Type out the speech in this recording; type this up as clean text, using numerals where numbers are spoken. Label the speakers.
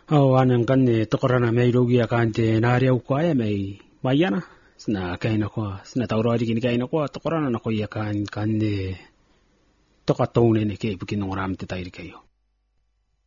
Speaker 1: Anang kan tokorana may rogi akante nariyaw ko ay may mayana. Sina kain ako, sina taurari kini kain ako, tokorana na ko yakan kan tokatone ne ke bukin ng ram te tayo kayo.